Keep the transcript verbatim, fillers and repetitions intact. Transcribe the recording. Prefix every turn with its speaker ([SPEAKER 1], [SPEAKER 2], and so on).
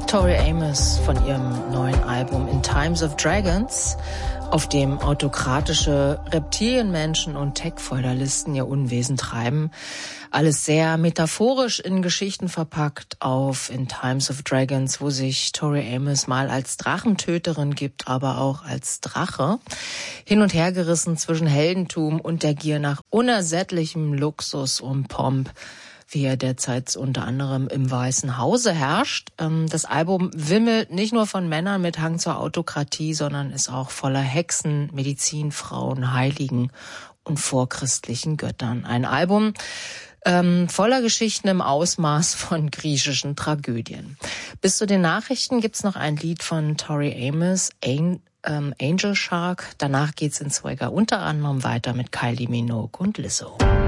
[SPEAKER 1] Tori Amos von ihrem neuen Album In Times of Dragons, auf dem autokratische Reptilienmenschen und Tech-Feudalisten ihr Unwesen treiben. Alles sehr metaphorisch in Geschichten verpackt auf In Times of Dragons, wo sich Tori Amos mal als Drachentöterin gibt, aber auch als Drache. Hin und her gerissen zwischen Heldentum und der Gier nach unersättlichem Luxus und Pomp, wie er derzeit unter anderem im Weißen Hause herrscht. Das Album wimmelt nicht nur von Männern mit Hang zur Autokratie, sondern ist auch voller Hexen, Medizinfrauen, Heiligen und vorchristlichen Göttern. Ein Album ähm, voller Geschichten im Ausmaß von griechischen Tragödien. Bis zu den Nachrichten gibt's noch ein Lied von Tori Amos, Ein, ähm, Angel Shark. Danach geht's in Swagger unter anderem weiter mit Kylie Minogue und Lizzo.